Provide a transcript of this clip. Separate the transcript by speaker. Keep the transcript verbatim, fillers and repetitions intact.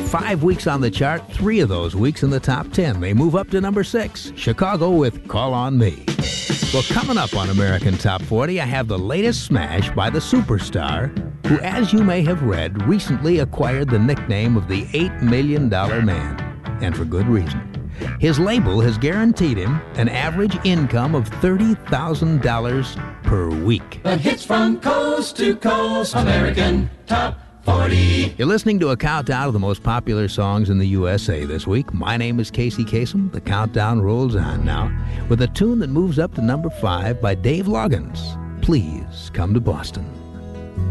Speaker 1: five weeks on the chart, three of those weeks in the top ten. They move up to number six. Chicago with Call on Me. Well, coming up on American Top forty, I have the latest smash by the superstar, who, as you may have read, recently acquired the nickname of the eight million dollar man, and for good reason. His label has guaranteed him an average income of thirty thousand dollars per week.
Speaker 2: The hits from coast to coast, American Top forty.
Speaker 1: You're listening to a countdown of the most popular songs in the U S A this week. My name is Casey Kasem. The countdown rolls on now with a tune that moves up to number five by Dave Loggins. Please come to Boston.